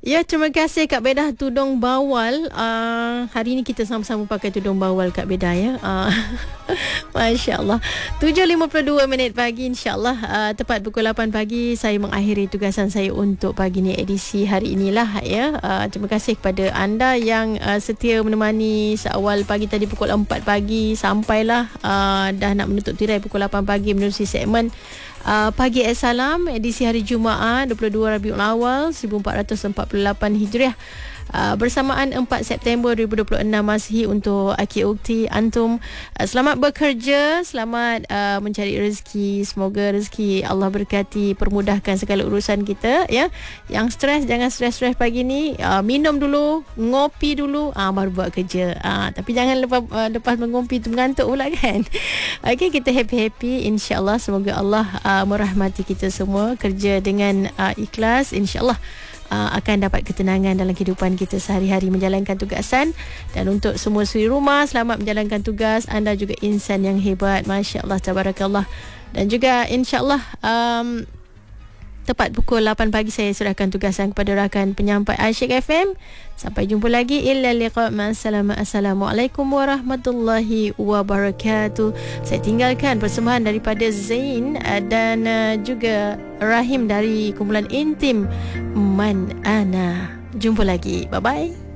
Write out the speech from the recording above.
Ya, terima kasih Kak Bedah tudung bawal. Hari ni kita sama-sama pakai tudung bawal Kak Bedah ya. Masya Allah. 7.52 minit pagi, insyaAllah tepat pukul 8 pagi saya mengakhiri tugasan saya untuk pagi ni, edisi hari inilah ya. Terima kasih kepada anda yang setia menemani seawal pagi tadi pukul 4 pagi sampailah dah nak menutup tirai pukul 8 pagi menerusi segmen Pagi Salam edisi hari Jumaat 22 Rabiul Awal 1448 Hijriah, bersamaan 4 September 2026 Masihi. Untuk Aki Ukti antum, selamat bekerja, selamat mencari rezeki. Semoga rezeki Allah berkati, permudahkan segala urusan kita ya. Yang stres jangan stres-stres pagi ni, minum dulu, ngopi dulu, baru buat kerja. Tapi jangan lepas mengopi tu mengantuk pula kan. Okey, kita happy-happy, insya-Allah. Semoga Allah merahmati kita semua, kerja dengan ikhlas, insya-Allah akan dapat ketenangan dalam kehidupan kita sehari-hari menjalankan tugasan. Dan untuk semua suri rumah, selamat menjalankan tugas. Anda juga insan yang hebat, masya-Allah, tabarakallah. Dan juga insya-Allah tepat pukul 8 pagi saya serahkan tugasan kepada rakan penyampai Asyik FM. Sampai jumpa lagi. Illa liqa, ma'assalam. Assalamualaikum warahmatullahi wabarakatuh. Saya tinggalkan persembahan daripada Zain dan juga Rahim dari kumpulan Intim Man Ana. Jumpa lagi. Bye-bye.